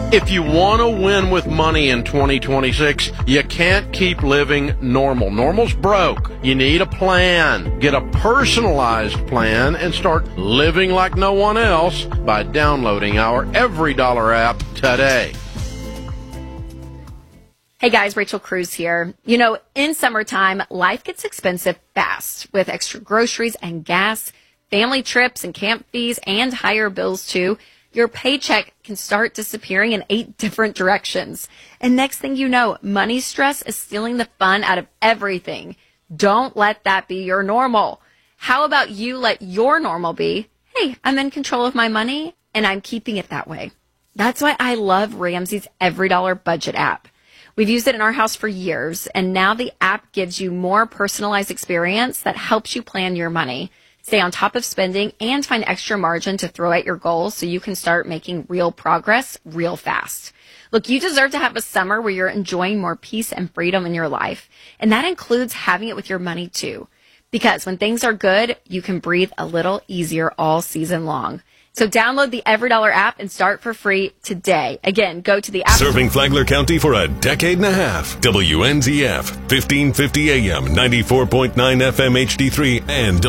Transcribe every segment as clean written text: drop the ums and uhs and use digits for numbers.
If you want to win with money in 2026, you can't keep living normal. Normal's broke. You need a plan. Get a personalized plan and start living like no one else by downloading our EveryDollar app today. Hey guys, Rachel Cruz here. You know, in summertime, life gets expensive fast with extra groceries and gas, family trips and camp fees, and higher bills too. Your paycheck can start disappearing in 8 different directions. And next thing you know, money stress is stealing the fun out of everything. Don't let that be your normal. How about you let your normal be, hey, I'm in control of my money and I'm keeping it that way. That's why I love Ramsey's EveryDollar budget app. We've used it in our house for years, and now the app gives you more personalized experience that helps you plan your money, stay on top of spending, and find extra margin to throw at your goals so you can start making real progress real fast. Look, you deserve to have a summer where you're enjoying more peace and freedom in your life, and that includes having it with your money too. Because when things are good, you can breathe a little easier all season long. So download the EveryDollar app and start for free today. Again, go to the app. Serving Flagler County for a decade and a half. WNZF, 1550 AM, 94.9 FM HD3, and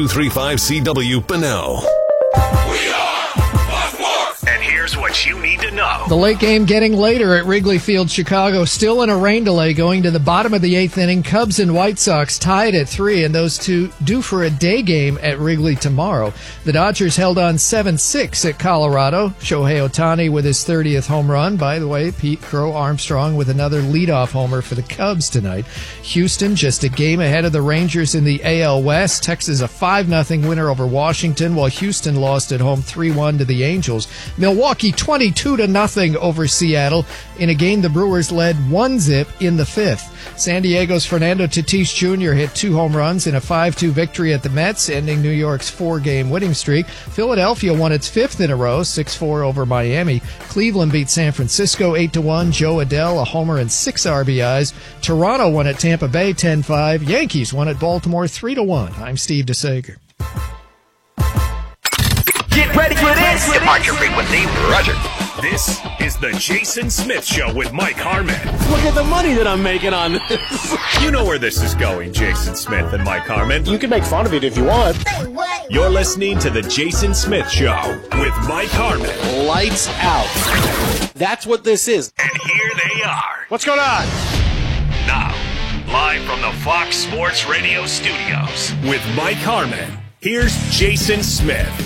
W235CW Bunnell. We are Buckmore. And here's what you need to know. The late game getting later at Wrigley Field, Chicago. Still in a rain delay going to the bottom of the 8th inning. Cubs and White Sox tied at 3, and those two due for a day game at Wrigley tomorrow. The Dodgers held on 7-6 at Colorado. Shohei Ohtani with his 30th home run. By the way, Pete Crow Armstrong with another leadoff homer for the Cubs tonight. Houston just a game ahead of the Rangers in the AL West. Texas a 5-0 winner over Washington, while Houston lost at home 3-1 to the Angels. Milwaukee 22-0 over Seattle in a game the Brewers led 1-0 in the 5th. San Diego's Fernando Tatis Jr. hit 2 home runs in a 5-2 victory at the Mets, ending New York's 4-game winning streak. Philadelphia won its 5th in a row, 6-4 over Miami. Cleveland beat San Francisco 8-1. Joe Adell, a homer and 6 RBIs. Toronto won at Tampa Bay 10-5. Yankees won at Baltimore 3-1. I'm Steve DeSager. Get ready for this. Departure frequency, Roger. This is the Jason Smith Show with Mike Harmon. Look at the money that I'm making on this. You know where this is going, Jason Smith and Mike Harmon. You can make fun of it if you want. You're listening to the Jason Smith Show with Mike Harmon. Lights out. That's what this is. And here they are. What's going on? Now, live from the Fox Sports Radio studios with Mike Harmon, here's Jason Smith.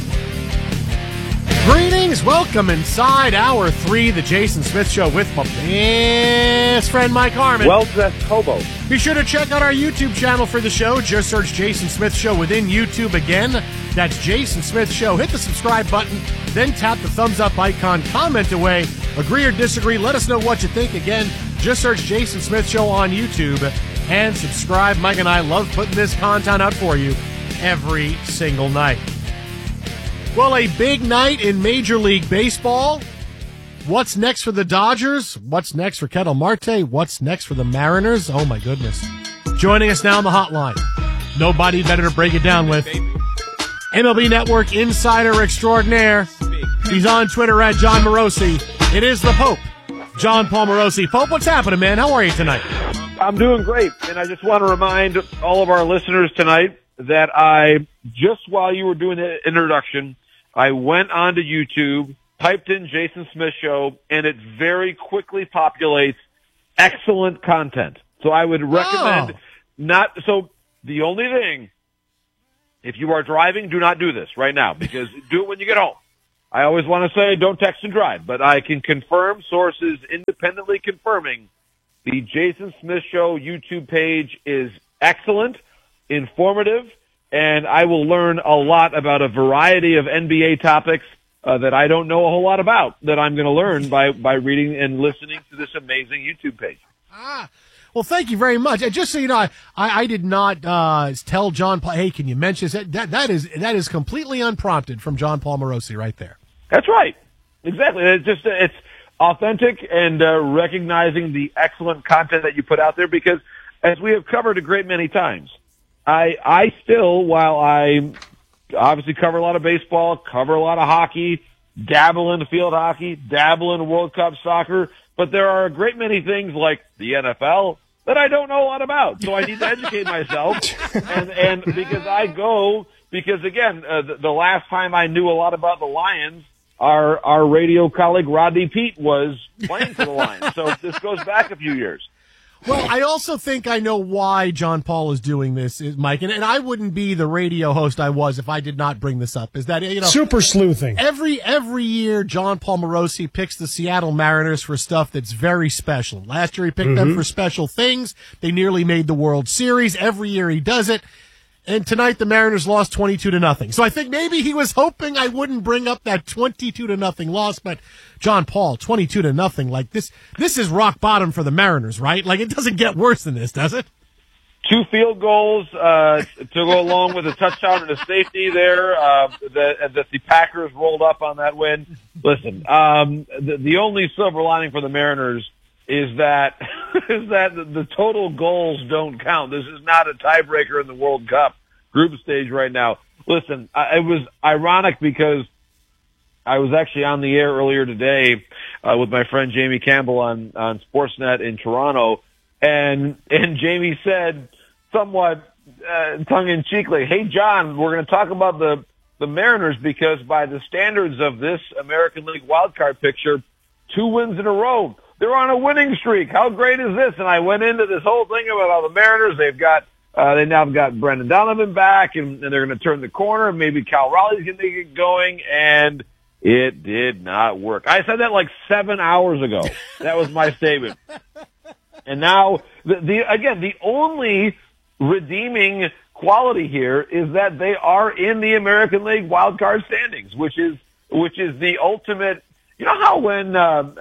Greetings, welcome inside Hour 3, the Jason Smith Show with my best friend Mike Harmon. Well-dressed hobo. Be sure to check out our YouTube channel for the show. Just search Jason Smith Show within YouTube again. That's Jason Smith Show. Hit the subscribe button, then tap the thumbs up icon. Comment away. Agree or disagree. Let us know what you think. Again, just search Jason Smith Show on YouTube and subscribe. Mike and I love putting this content out for you every single night. Well, a big night in Major League Baseball. What's next for the Dodgers? What's next for Ketel Marte? What's next for the Mariners? Oh, my goodness. Joining us now on the hotline. Nobody better to break it down with. MLB Network insider extraordinaire. He's on Twitter at John Morosi. It is the Pope, John Paul Morosi. Pope, what's happening, man? How are you tonight? I'm doing great, and I just want to remind all of our listeners tonight that just while you were doing the introduction, I went onto YouTube, typed in Jason Smith Show, and it very quickly populates excellent content. So I would recommend so the only thing, if you are driving, do not do this right now, because do it when you get home. I always want to say don't text and drive, but I can confirm, sources independently confirming, the Jason Smith Show YouTube page is excellent, informative, and I will learn a lot about a variety of NBA topics that I don't know a whole lot about, that I'm going to learn by reading and listening to this amazing YouTube page. Well, thank you very much. And just so you know, I did not tell John Paul, hey, can you mention this? That is completely unprompted from John Paul Morosi right there. That's right. Exactly. It's authentic and recognizing the excellent content that you put out there, because as we have covered a great many times, I still, while I obviously cover a lot of baseball, cover a lot of hockey, dabble in field hockey, dabble in World Cup soccer, but there are a great many things like the NFL that I don't know a lot about. So I need to educate myself. And because again, the last time I knew a lot about the Lions, our radio colleague Rodney Peete was playing for the Lions. So this goes back a few years. Well, I also think I know why John Paul is doing this, Mike, and I wouldn't be the radio host I was if I did not bring this up. Is that, super sleuthing. Every year, John Paul Morosi picks the Seattle Mariners for stuff that's very special. Last year, he picked them for special things. They nearly made the World Series. Every year, he does it. And tonight, the Mariners lost 22-0. So I think maybe he was hoping I wouldn't bring up that 22-0 loss, but John Paul, 22-0, like this is rock bottom for the Mariners, right? Like, it doesn't get worse than this, does it? 2 field goals to go along with a touchdown and a safety there that the Packers rolled up on that win. Listen, the only silver lining for the Mariners is that the total goals don't count. This is not a tiebreaker in the World Cup group stage right now. Listen, it was ironic because I was actually on the air earlier today with my friend Jamie Campbell on Sportsnet in Toronto, and Jamie said somewhat tongue-in-cheek, like, "Hey, John, we're going to talk about the Mariners because by the standards of this American League wildcard picture, 2 wins in a row. They're on a winning streak. How great is this?" And I went into this whole thing about how the Mariners, they now have got Brendan Donovan back, and they're going to turn the corner. Maybe Cal Raleigh's going to get going, and it did not work. I said that like 7 hours ago. That was my statement. And now, the only redeeming quality here is that they are in the American League wildcard standings, which is the ultimate. You know how when,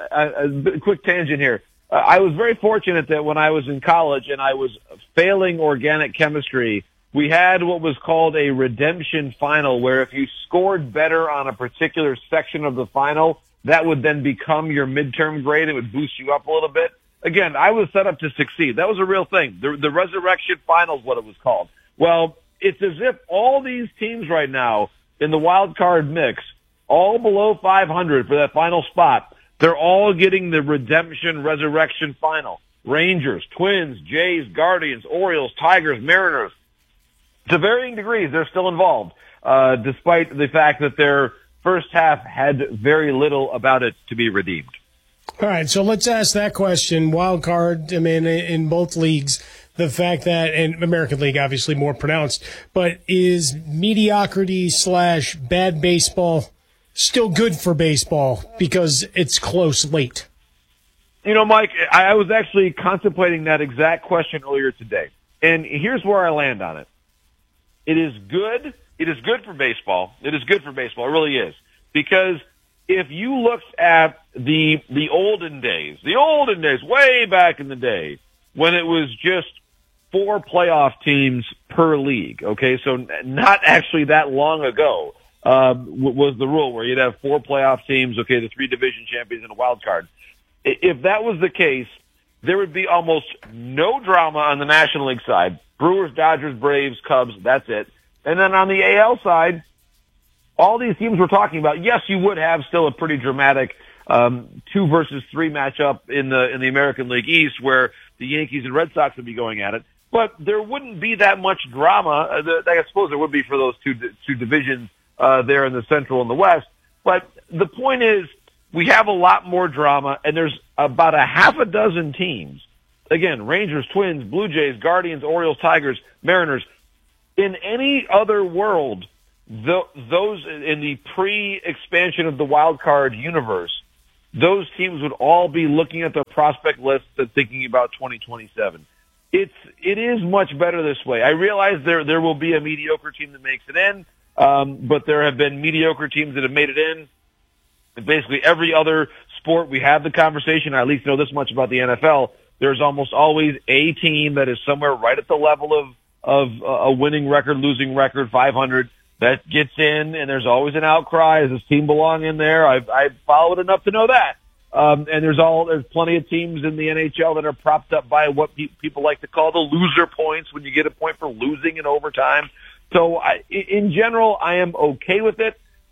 a quick tangent here, I was very fortunate that when I was in college and I was failing organic chemistry, we had what was called a redemption final, where if you scored better on a particular section of the final, that would then become your midterm grade. It would boost you up a little bit. Again, I was set up to succeed. That was a real thing. The resurrection final is what it was called. Well, it's as if all these teams right now in the wild card mix, all below 500 for that final spot, they're all getting the redemption resurrection final. Rangers, Twins, Jays, Guardians, Orioles, Tigers, Mariners. To varying degrees, they're still involved, despite the fact that their first half had very little about it to be redeemed. All right, so let's ask that question. Wild card, I mean, in both leagues, the fact that, and American League obviously more pronounced, but is mediocrity / bad baseball still good for baseball because it's close late? You know, Mike, I was actually contemplating that exact question earlier today, and here's where I land on it. It is good. It is good for baseball. It is good for baseball. It really is. Because if you looked at the olden days, way back in the day, when it was just 4 playoff teams per league, okay, so not actually that long ago, was the rule where you'd have 4 playoff teams, okay, the 3 division champions and a wild card. If that was the case, there would be almost no drama on the National League side. Brewers, Dodgers, Braves, Cubs, that's it. And then on the AL side, all these teams we're talking about, yes, you would have still a pretty dramatic 2 versus 3 matchup in the American League East where the Yankees and Red Sox would be going at it. But there wouldn't be that much drama. I suppose there would be for those two divisions there in the Central and the West. But the point is, we have a lot more drama, and there's about a half a dozen teams. Again, Rangers, Twins, Blue Jays, Guardians, Orioles, Tigers, Mariners. In any other world, those in the pre-expansion of the wild card universe, those teams would all be looking at the prospect list and thinking about 2027. It is much better this way. I realize there will be a mediocre team that makes it in, but there have been mediocre teams that have made it in. Basically every other sport, we have the conversation. I at least know this much about the NFL. There's almost always a team that is somewhere right at the level of a winning record, losing record, 500, that gets in, and there's always an outcry. Does this team belong in there? I've followed enough to know that. And there's plenty of teams in the NHL that are propped up by what people like to call the loser points, when you get a point for losing in overtime. So in general, I am okay with it.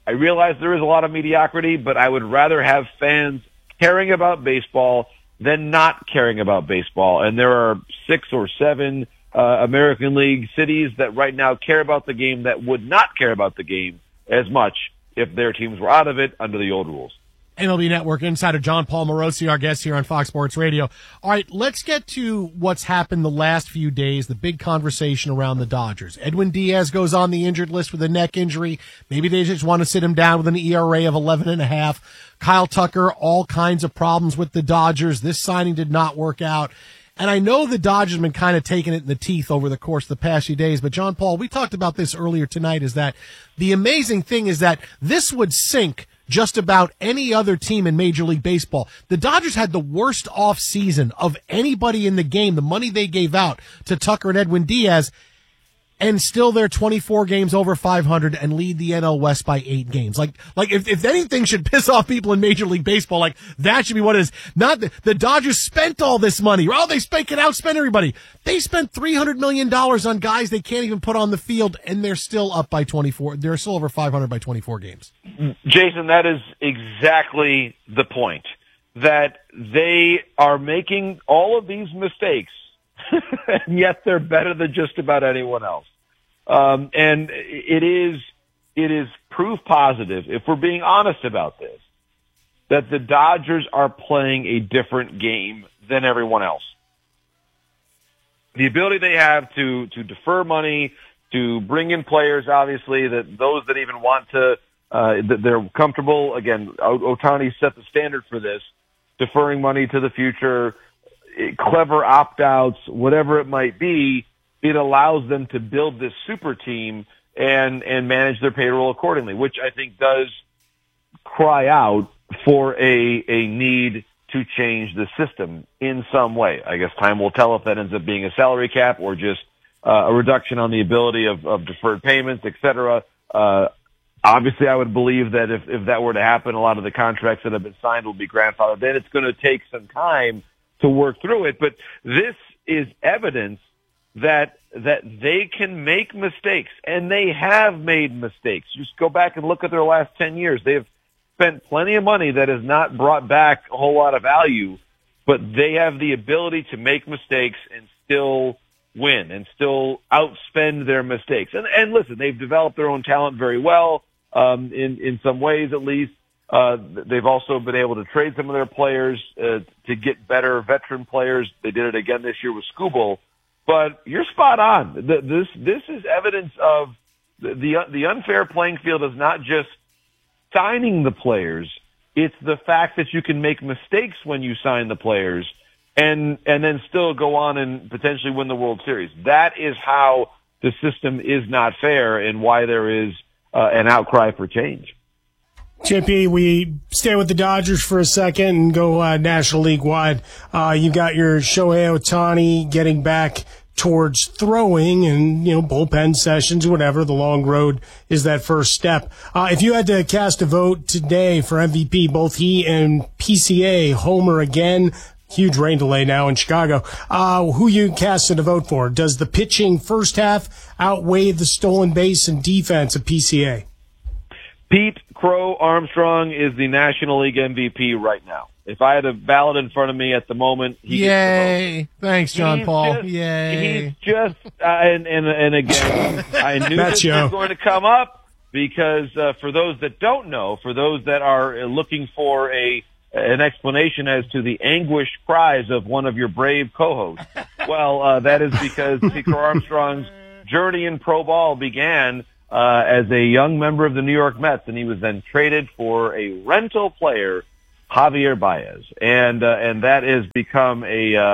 I realize there is a lot of mediocrity, but I would rather have fans caring about baseball than not caring about baseball. And there are 6 or 7 American League cities that right now care about the game that would not care about the game as much if their teams were out of it under the old rules. MLB Network insider John Paul Morosi, our guest here on Fox Sports Radio. All right, let's get to what's happened the last few days, the big conversation around the Dodgers. Edwin Diaz goes on the injured list with a neck injury. Maybe they just want to sit him down with an ERA of 11.5. Kyle Tucker, all kinds of problems with the Dodgers. This signing did not work out. And I know the Dodgers have been kind of taking it in the teeth over the course of the past few days, but John Paul, we talked about this earlier tonight, is that the amazing thing is that this would sink just about any other team in Major League Baseball. The Dodgers had the worst off season of anybody in the game. The money they gave out to Tucker and Edwin Diaz, and still they're 24 games over 500 and lead the NL West by 8 games. Like if anything should piss off people in Major League Baseball, like that should be what it is. Not the Dodgers spent all this money. Oh, they can outspend everybody. They spent $300 million on guys they can't even put on the field, and they're still up by 24. They're still over 500 by 24 games. Jason, that is exactly the point. That they are making all of these mistakes, and yet they're better than just about anyone else. And it is proof positive, if we're being honest about this, that the Dodgers are playing a different game than everyone else. The ability they have to defer money, to bring in players, obviously, that those that even want to, that they're comfortable. Again, Ohtani set the standard for this, deferring money to the future, clever opt-outs, whatever it might be. It allows them to build this super team and manage their payroll accordingly, which I think does cry out for a need to change the system in some way. I guess time will tell if that ends up being a salary cap or just a reduction on the ability of deferred payments, et cetera. Obviously, I would believe that if that were to happen, a lot of the contracts that have been signed will be grandfathered. Then it's going to take some time to work through it. But this is evidence that they can make mistakes, and they have made mistakes. Just go back and look at their last 10 years. They've spent plenty of money that has not brought back a whole lot of value, but they have the ability to make mistakes and still win and still outspend their mistakes. And listen, they've developed their own talent very well, in some ways at least. They've also been able to trade some of their players to get better veteran players. They did it again this year with Skubal. But you're spot on. This is evidence of the unfair playing field is not just signing the players. It's the fact that you can make mistakes when you sign the players and then still go on and potentially win the World Series. That is how the system is not fair and why there is an outcry for change. JP, we stay with the Dodgers for a second and go National League wide. You got your Shohei Ohtani getting back towards throwing and, bullpen sessions, whatever. The long road is that first step. If you had to cast a vote today for MVP, both he and PCA, Homer again, huge rain delay now in Chicago, who you casted a vote for? Does the pitching first half outweigh the stolen base and defense of PCA? Pete Crow Armstrong is the National League MVP right now. If I had a ballot in front of me at the moment, he gets the vote. Thanks, John Paul. Yay. He's just, and again, I knew this was going to come up because for those that don't know, for those that are looking for an explanation as to the anguished cries of one of your brave co-hosts, well, that is because Pete Crow Armstrong's journey in pro ball began as a young member of the New York Mets, and he was then traded for a rental player, Javier Baez, and that has become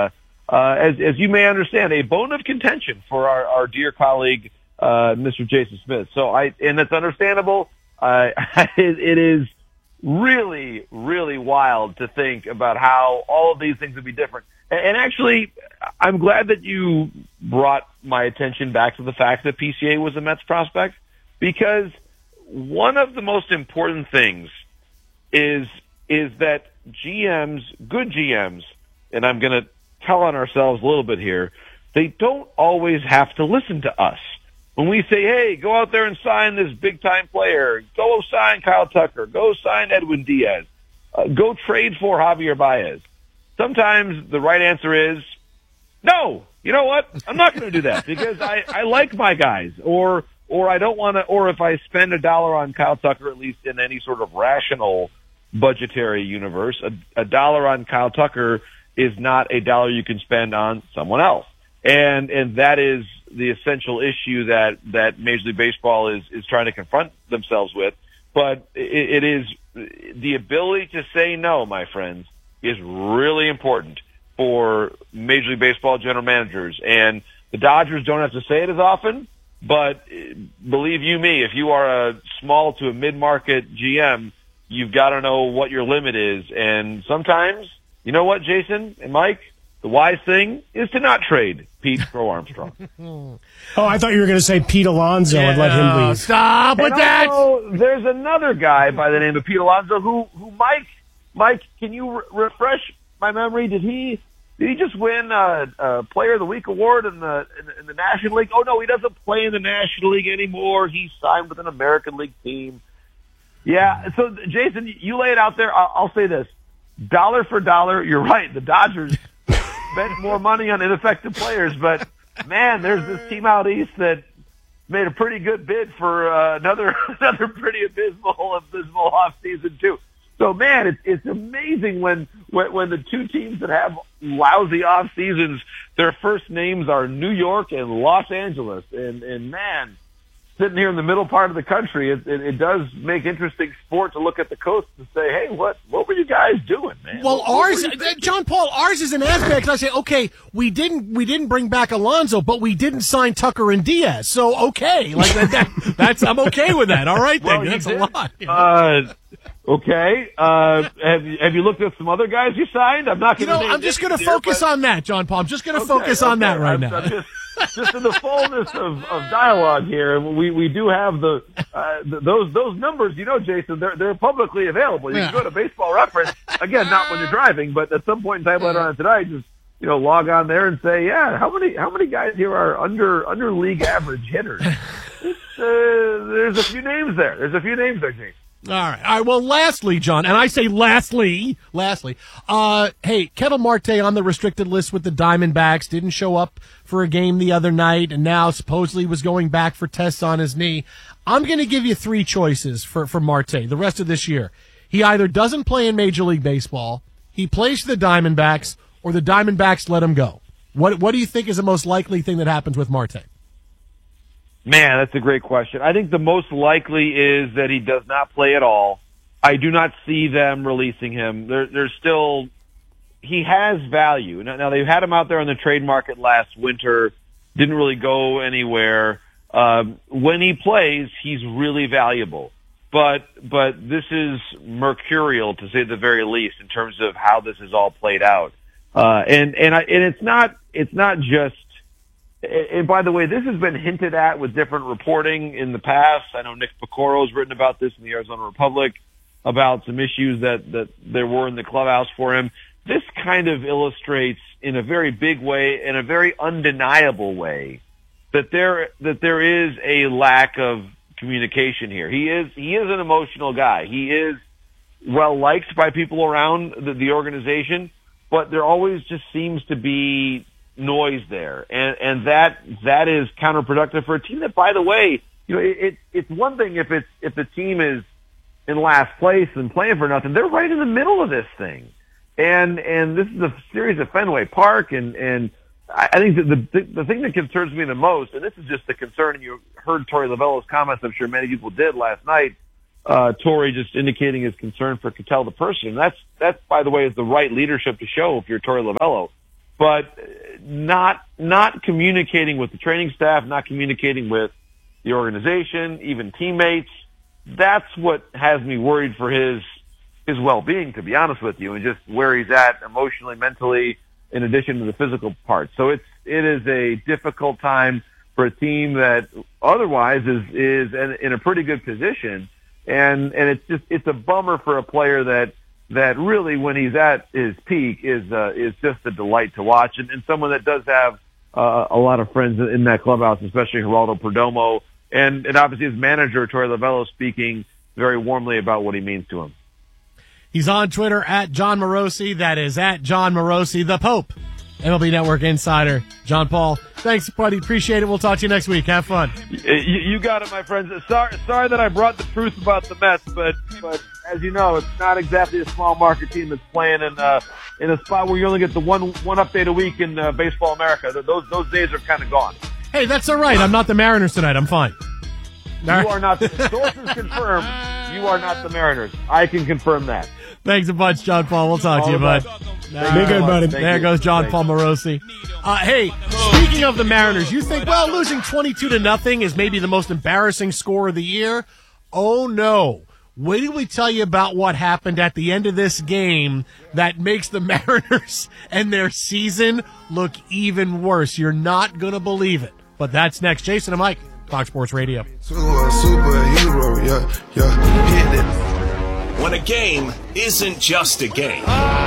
as you may understand, a bone of contention for our dear colleague, Mr. Jason Smith. And it's understandable. It is really, really wild to think about how all of these things would be different. And actually, I'm glad that you brought my attention back to the fact that PCA was a Mets prospect, because one of the most important things is that GMs, good GMs, and I'm going to tell on ourselves a little bit here, they don't always have to listen to us. when we say, hey, go out there and sign this big-time player, go sign Kyle Tucker, go sign Edwin Diaz, go trade for Javier Baez, sometimes the right answer is, no, you know what? I'm not going to do that because I like my guys, or I don't want to, or if I spend $1 on Kyle Tucker, at least in any sort of rational budgetary universe, a $1 on Kyle Tucker is not $1 you can spend on someone else. And that is the essential issue that Major League Baseball is trying to confront themselves with. But it is the ability to say no, my friends, is really important for Major League Baseball general managers. And the Dodgers don't have to say it as often, but believe you me, if you are a small to a mid-market GM, you've got to know what your limit is. And sometimes, you know what, Jason and Mike? The wise thing is to not trade Pete Crow Armstrong. Oh, I thought you were going to say Pete Alonso and let him leave. Stop with that. There's another guy by the name of Pete Alonso who Mike, can you refresh my memory? Did he just win a Player of the Week award in the National League? Oh no, he doesn't play in the National League anymore. He signed with an American League team. Yeah. So Jason, you lay it out there. I'll say this: dollar for dollar, you're right. The Dodgers spent more money on ineffective players, but man, there's this team out east that made a pretty good bid for another pretty abysmal offseason too. So man, it's amazing when the two teams that have lousy off seasons, their first names are New York and Los Angeles, and man, sitting here in the middle part of the country, it does make interesting sport to look at the coast and say, hey, what were you guys doing, man? Well, John Paul, ours is an aspect. I say, okay, we didn't bring back Alonso, but we didn't sign Tucker and Diaz. So okay, like that's I'm okay with that. All right, then, that's a lot. Okay. Have you looked at some other guys you signed? I'm not going to. I'm just going to focus on that, John Paul. I'm just going to focus on that right now. I'm just in the fullness of dialogue here, we do have those numbers. You know, Jason, they're publicly available. You can go to Baseball Reference again, not when you're driving, but at some point in time later on tonight, just log on there and say, yeah, how many guys here are under league average hitters? There's a few names there. Jason. All right. Well, lastly, John, and I say lastly, hey, Ketel Marte on the restricted list with the Diamondbacks didn't show up for a game the other night, and now supposedly was going back for tests on his knee. I'm going to give you three choices for Marte the rest of this year. He either doesn't play in Major League Baseball, he plays for the Diamondbacks, or the Diamondbacks let him go. What do you think is the most likely thing that happens with Marte? Man, that's a great question. I think the most likely is that he does not play at all. I do not see them releasing him. There's still, he has value. Now they've had him out there on the trade market last winter, didn't really go anywhere. When he plays, he's really valuable. But this is mercurial, to say the very least, in terms of how this is all played out. And it's not just. And by the way, this has been hinted at with different reporting in the past. I know Nick Picoro's written about this in the Arizona Republic, about some issues that there were in the clubhouse for him. This kind of illustrates in a very big way, in a very undeniable way, that there is a lack of communication here. He is an emotional guy. He is well liked by people around the organization, but there always just seems to be noise there, and that is counterproductive for a team that, by the way, it's one thing if the team is in last place and playing for nothing. They're right in the middle of this thing, and this is a series at Fenway Park, and I think that the thing that concerns me the most, and this is just the concern, and you heard Torey Lovullo's comments, I'm sure many people did last night. Torey just indicating his concern for Ketel the person. That's by the way is the right leadership to show if you're Torey Lovullo. But not communicating with the training staff, not communicating with the organization, even teammates. That's what has me worried for his well-being, to be honest with you, and just where he's at emotionally, mentally, in addition to the physical part. So it is a difficult time for a team that otherwise is in a pretty good position, and it's a bummer for a player that really, when he's at his peak, is just a delight to watch, and someone that does have a lot of friends in that clubhouse, especially Geraldo Perdomo, and obviously his manager, Torey Lovello, speaking very warmly about what he means to him. He's on Twitter at John Morosi. That is at John Morosi, the Pope. MLB Network insider, John Paul. Thanks, buddy. Appreciate it. We'll talk to you next week. Have fun. You got it, my friends. Sorry that I brought the truth about the Mets, but as you know, it's not exactly a small market team that's playing in a spot where you only get the one update a week in Baseball America. Those days are kind of gone. Hey, that's all right. I'm not the Mariners tonight. I'm fine. You are not. Sources confirm you are not the Mariners. I can confirm that. Thanks a bunch, John Paul. We'll talk to you, bud. Be good, buddy. There goes John Paul Morosi. Hey, speaking of the Mariners, you think, well, losing 22-0 is maybe the most embarrassing score of the year? Oh, no. Wait till we tell you about what happened at the end of this game that makes the Mariners and their season look even worse. You're not going to believe it. But that's next. Jason and Mike, Fox Sports Radio. Superhero, hit it. When a game isn't just a game,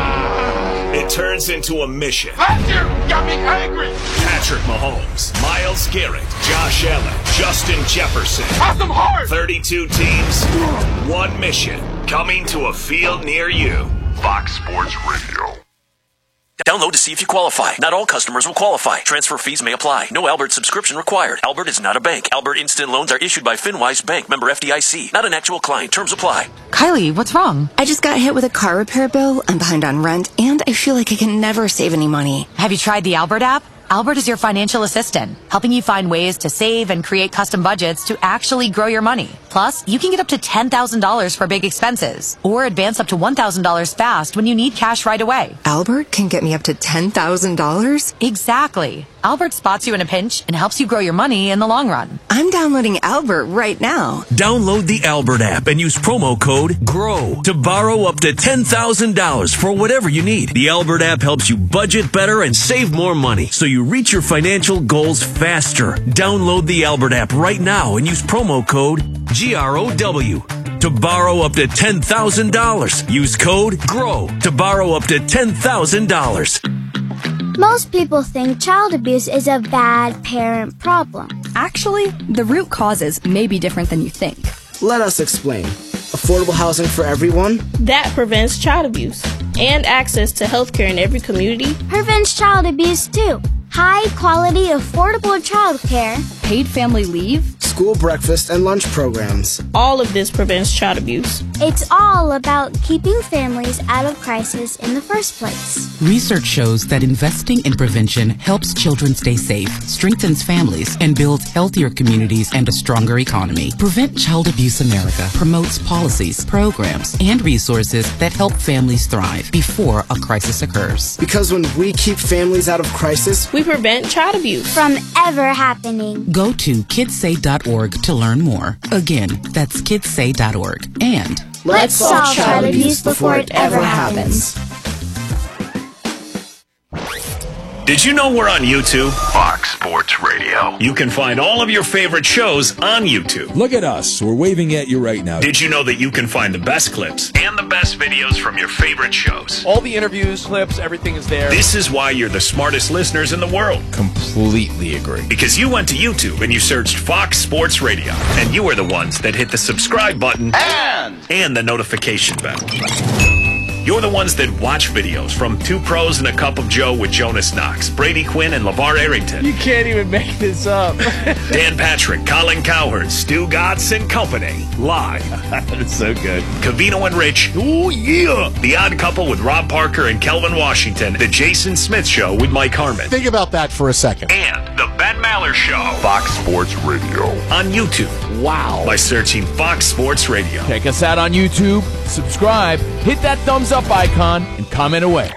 it turns into a mission. Last year got me angry. Patrick Mahomes, Myles Garrett, Josh Allen, Justin Jefferson. Awesome heart. 32 teams, one mission. Coming to a field near you. Fox Sports Radio. Download to see if you qualify. Not all customers will qualify. Transfer fees may apply. No Albert subscription required. Albert is not a bank. Albert Instant Loans are issued by FinWise Bank, member FDIC. Not an actual client. Terms apply. Kylie, what's wrong? I just got hit with a car repair bill. I'm behind on rent, and I feel like I can never save any money. Have you tried the Albert app? Albert is your financial assistant, helping you find ways to save and create custom budgets to actually grow your money. Plus, you can get up to $10,000 for big expenses, or advance up to $1,000 fast when you need cash right away. Albert can get me up to $10,000? Exactly. Albert spots you in a pinch and helps you grow your money in the long run. I'm downloading Albert right now. Download the Albert app and use promo code GROW to borrow up to $10,000 for whatever you need. The Albert app helps you budget better and save more money, so you reach your financial goals faster. Download the Albert app right now and use promo code GROW to borrow up to $10,000. Use code GROW to borrow up to $10,000. Most people think child abuse is a bad parent problem. Actually, the root causes may be different than you think. Let us explain. Affordable housing for everyone? That prevents child abuse. And access to health care in every community. Prevents child abuse too. High quality, affordable child care. Paid family leave. School breakfast and lunch programs. All of this prevents child abuse. It's all about keeping families out of crisis in the first place. Research shows that investing in prevention helps children stay safe, strengthens families, and builds healthier communities and a stronger economy. Prevent Child Abuse America promotes policies, programs, and resources that help families thrive before a crisis occurs. Because when we keep families out of crisis, we prevent child abuse from ever happening. Go to kidssay.org to learn more. Again, that's kidssay.org. And let's solve child abuse before it ever happens. Did you know we're on YouTube? Fox Sports Radio. You can find all of your favorite shows on YouTube. Look at us. We're waving at you right now. Did you know that you can find the best clips and the best videos from your favorite shows? All the interviews, clips, everything is there. This is why you're the smartest listeners in the world. Completely agree. Because you went to YouTube and you searched Fox Sports Radio. And you are the ones that hit the subscribe button and the notification bell. You're the ones that watch videos from Two Pros and a Cup of Joe with Jonas Knox, Brady Quinn, and LeVar Arrington. You can't even make this up. Dan Patrick, Colin Cowherd, Stu Gatz and Company. Live. That's so good. Covino and Rich. Oh, yeah. The Odd Couple with Rob Parker and Kelvin Washington. The Jason Smith Show with Mike Harmon. Think about that for a second. And The Ben Maller Show. Fox Sports Radio. On YouTube. Wow. By searching Fox Sports Radio. Check us out on YouTube. Subscribe. Hit that thumbs up icon and comment away.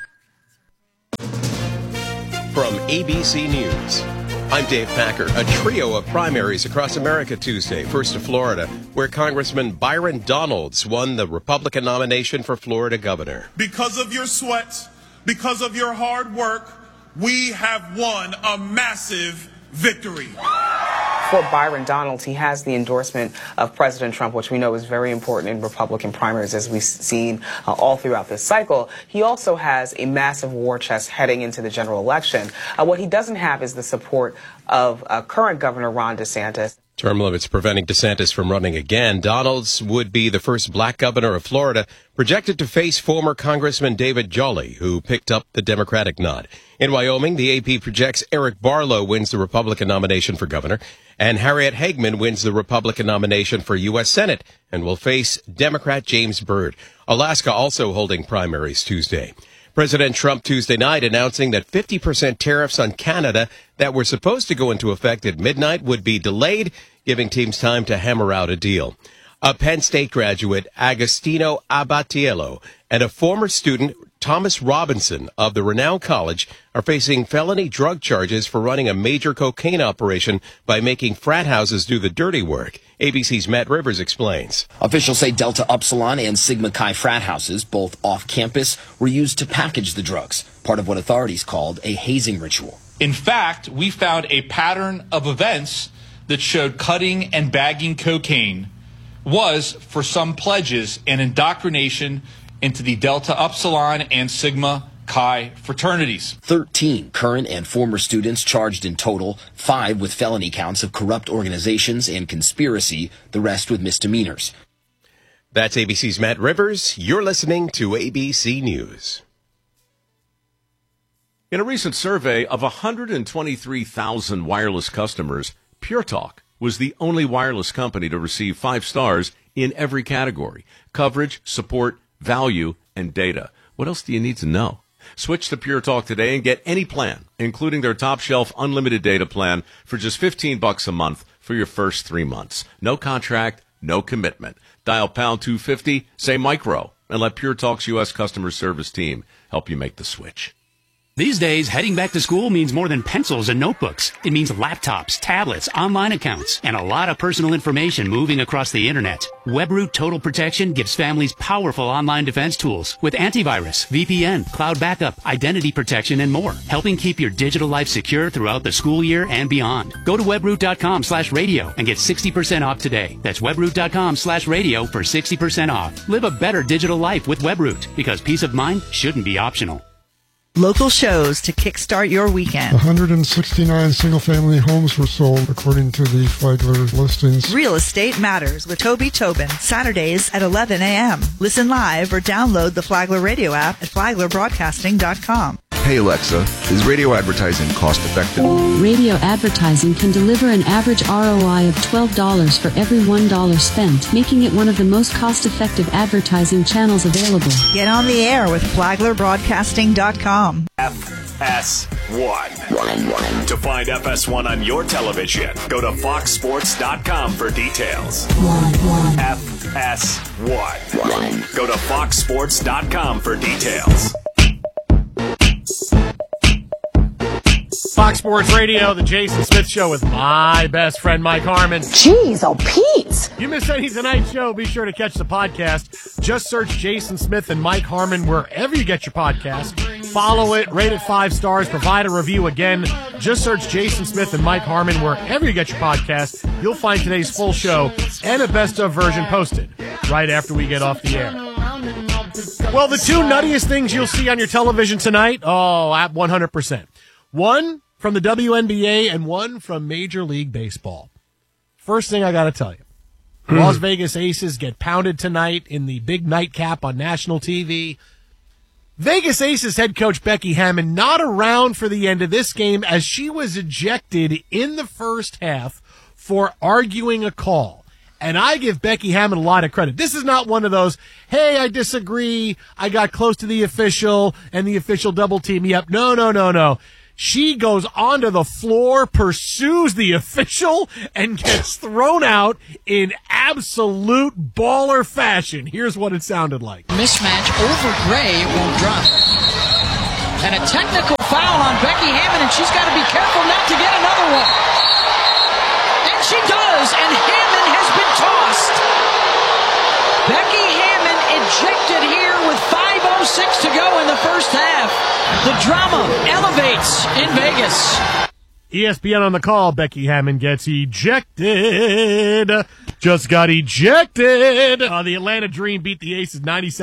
From ABC News, I'm Dave Packer. A trio of primaries across America Tuesday. First to Florida, where Congressman Byron Donalds won the Republican nomination for Florida governor. Because of your sweat, because of your hard work, we have won a massive victory. For Byron Donalds, he has the endorsement of President Trump, which we know is very important in Republican primaries, as we've seen all throughout this cycle. He also has a massive war chest heading into the general election. What he doesn't have is the support of current Governor Ron DeSantis. Term limits preventing DeSantis from running again. Donalds would be the first black governor of Florida, projected to face former Congressman David Jolly, who picked up the Democratic nod. In Wyoming, the AP projects Eric Barlow wins the Republican nomination for governor, and Harriet Hagman wins the Republican nomination for U.S. Senate and will face Democrat James Byrd. Alaska also holding primaries Tuesday. President Trump Tuesday night announcing that 50% tariffs on Canada that were supposed to go into effect at midnight would be delayed, giving teams time to hammer out a deal. A Penn State graduate, Agostino Abatiello, and a former student, Thomas Robinson, of the renowned college, are facing felony drug charges for running a major cocaine operation by making frat houses do the dirty work. ABC's Matt Rivers explains. Officials say Delta Upsilon and Sigma Chi frat houses, both off campus, were used to package the drugs, part of what authorities called a hazing ritual. In fact, we found a pattern of events that showed cutting and bagging cocaine was, for some pledges, an indoctrination into the Delta Upsilon and Sigma Chi fraternities. 13 current and former students charged in total, 5 with felony counts of corrupt organizations and conspiracy, the rest with misdemeanors. That's ABC's Matt Rivers. You're listening to ABC News. In a recent survey of 123,000 wireless customers, Pure Talk was the only wireless company to receive 5 stars in every category: coverage, support, value, and data. What else do you need to know? Switch to Pure Talk today and get any plan, including their top shelf unlimited data plan, for just $15 a month for your first 3 months. No contract, no commitment. Dial pound 250, say micro, and let Pure Talk's U.S. customer service team help you make the switch. These days, heading back to school means more than pencils and notebooks. It means laptops, tablets, online accounts, and a lot of personal information moving across the internet. WebRoot Total Protection gives families powerful online defense tools with antivirus, VPN, cloud backup, identity protection, and more, helping keep your digital life secure throughout the school year and beyond. Go to webroot.com/radio and get 60% off today. That's webroot.com/radio for 60% off. Live a better digital life with WebRoot, because peace of mind shouldn't be optional. Local shows to kickstart your weekend. 169 single-family homes were sold, according to the Flagler listings. Real Estate Matters with Toby Tobin, Saturdays at 11 a.m. Listen live or download the Flagler radio app at flaglerbroadcasting.com. Hey Alexa, is radio advertising cost-effective? Radio advertising can deliver an average ROI of $12 for every $1 spent, making it one of the most cost-effective advertising channels available. Get on the air with flaglerbroadcasting.com. FS1. To find FS1 on your television, go to foxsports.com for details. FS1. Go to foxsports.com for details. Fox Sports Radio, the Jason Smith Show with my best friend, Mike Harmon. Jeez, oh, Pete! You missed any tonight's show, be sure to catch the podcast. Just search Jason Smith and Mike Harmon wherever you get your podcast. Follow it, rate it 5 stars, provide a review. Again, just search Jason Smith and Mike Harmon wherever you get your podcast. You'll find today's full show and a best-of version posted right after we get off the air. Well, the 2 nuttiest things you'll see on your television tonight, at 100%. One from the WNBA and one from Major League Baseball. First thing I got to tell you, Las Vegas Aces get pounded tonight in the big nightcap on national TV. Vegas Aces head coach Becky Hammon not around for the end of this game, as she was ejected in the first half for arguing a call. And I give Becky Hammon a lot of credit. This is not one of those, hey, I disagree, I got close to the official, and the official double teamed me up. No. She goes onto the floor, pursues the official, and gets thrown out in absolute baller fashion. Here's what it sounded like. Mismatch over Gray, it won't drop. And a technical foul on Becky Hammon, and she's got to be careful not to get another one. And she does, and Hammon has been tossed. Becky Hammon ejected here with 5:06 to go in the first half. The drama elevates in Vegas. ESPN on the call. Becky Hammon gets ejected. Just got ejected. The Atlanta Dream beat the Aces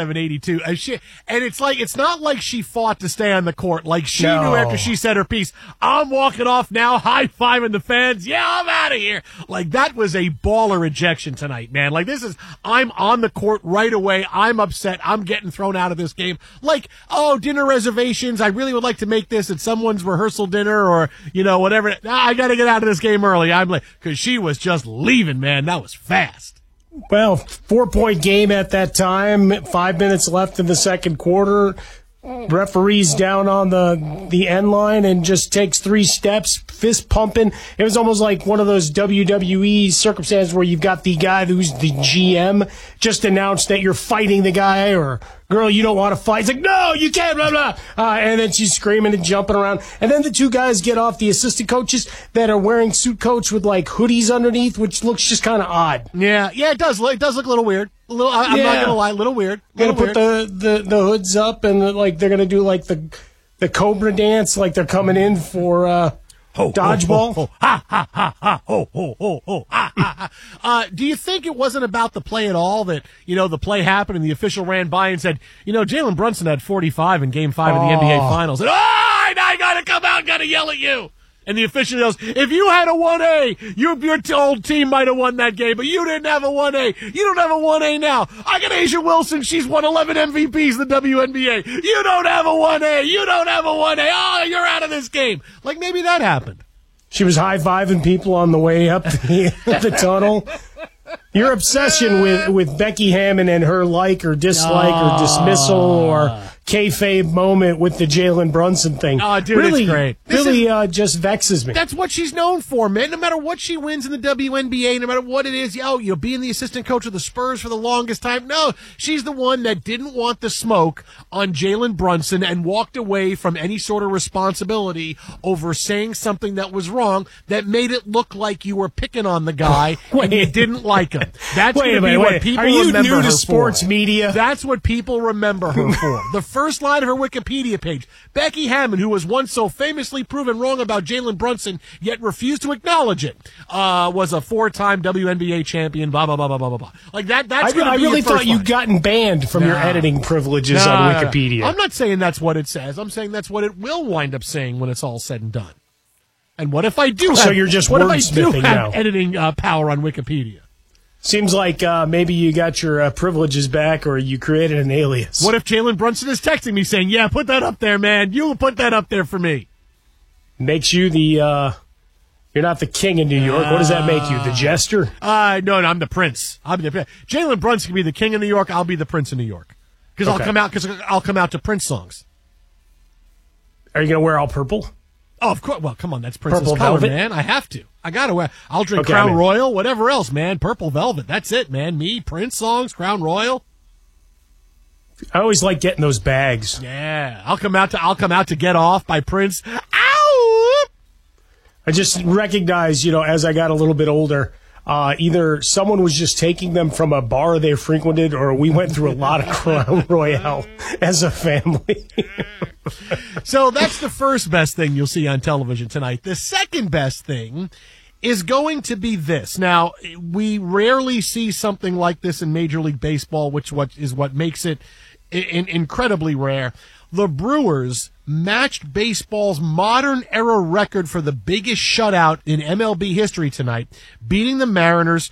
97-82. And it's not like she fought to stay on the court. Like she knew after she said her piece, I'm walking off now, high-fiving the fans. Yeah, I'm out of here. Like, that was a baller ejection tonight, man. Like, I'm on the court right away. I'm upset. I'm getting thrown out of this game. Like, dinner reservations. I really would like to make this at someone's rehearsal dinner or, whatever. I got to get out of this game early. I'm like, because she was just leaving, man. That was fast. Well, 4-point game at that time. 5 minutes left in the second quarter. Referee's down on the end line and just takes 3 steps, fist pumping. It was almost like one of those WWE circumstances where you've got the guy who's the GM just announced that you're fighting the guy, or girl, you don't want to fight. It's like, no, you can't, blah, blah. And then she's screaming and jumping around. And then the 2 guys get off, the assistant coaches that are wearing suit coats with like hoodies underneath, which looks just kind of odd. Yeah, it does. It does look a little weird. I'm not gonna lie, a little weird. Gonna put the hoods up and they're gonna do like the Cobra dance, like they're coming in for dodgeball. Ho, ha ha ha ha ho ho ho ho ha ha ha. Do you think it wasn't about the play at all? That the play happened and the official ran by and said, Jalen Brunson had 45 in Game 5 of the NBA Finals, and I gotta come out, gotta yell at you. And the official goes, if you had a 1A, your old team might have won that game, but you didn't have a 1A. You don't have a 1A now. I got Asia Wilson. She's won 11 MVPs in the WNBA. You don't have a 1A. You don't have a 1A. Oh, you're out of this game. Like, maybe that happened. She was high-fiving people on the way up the tunnel. Your obsession with Becky Hammon and her like or dislike or dismissal or kayfabe moment with the Jalen Brunson thing. Oh, dude, really, it's great. Really just vexes me. That's what she's known for, man. No matter what she wins in the WNBA, no matter what it is, being the assistant coach of the Spurs for the longest time. No, she's the one that didn't want the smoke on Jalen Brunson and walked away from any sort of responsibility over saying something that was wrong that made it look like you were picking on the guy and you didn't like him. That's going to be what people remember her for. Are you new to sports media? That's what people remember her for. The first line of her Wikipedia page, Becky Hammon, who was once so famously proven wrong about Jalen Brunson, yet refused to acknowledge it, was a 4-time WNBA champion, blah, blah, blah, blah, blah, blah. Like that. I really thought you'd gotten banned from your editing privileges on Wikipedia. No. I'm not saying that's what it says. I'm saying that's what it will wind up saying when it's all said and done. And what if I do have, so you're just wordsmithing now. Editing power on Wikipedia? Seems like maybe you got your privileges back or you created an alias. What if Jalen Brunson is texting me saying, yeah, put that up there, man. You put that up there for me. Makes you the, you're not the king in New York. What does that make you, the jester? No, I'm the prince. Jalen Brunson can be the king of New York. I'll be the prince of New York. Because I'll come out to Prince songs. Are you going to wear all purple? Oh, of course. Well, come on. That's Prince's color, man. I have to. I got to wear. I'll drink Crown Royal, whatever else, man. Purple velvet. That's it, man. Me, Prince songs, Crown Royal. I always like getting those bags. Yeah. I'll come out to Get Off by Prince. Ow! I just recognize, as I got a little bit older, either someone was just taking them from a bar they frequented or we went through a lot of Crown Royale as a family. So that's the first best thing you'll see on television tonight. The second best thing is going to be this. Now, we rarely see something like this in Major League Baseball, which is what makes it incredibly rare. The Brewers matched baseball's modern-era record for the biggest shutout in MLB history tonight, beating the Mariners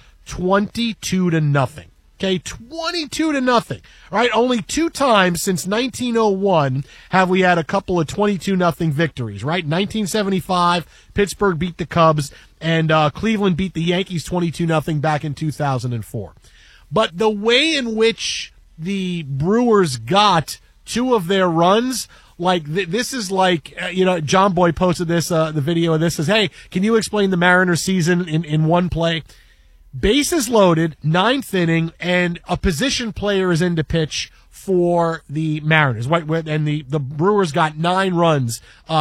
22-0. Okay, 22-0. All right, only 2 times since 1901 have we had a couple of 22-0 victories, right? 1975, Pittsburgh beat the Cubs, and Cleveland beat the Yankees 22-0 back in 2004. But the way in which the Brewers got 2 of their runs, like this is like, John Boy posted this, the video of this, says, hey, can you explain the Mariners season in one play? Bases loaded, 9th inning, and a position player is in to pitch for the Mariners. And the Brewers got 9 runs